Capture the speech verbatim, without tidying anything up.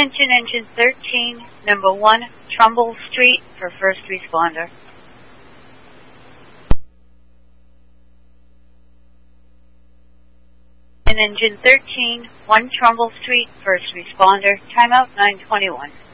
Attention Engine thirteen, number one, Trumbull Street for first responder. And Engine thirteen, one Trumbull Street, first responder, timeout nine twenty-one.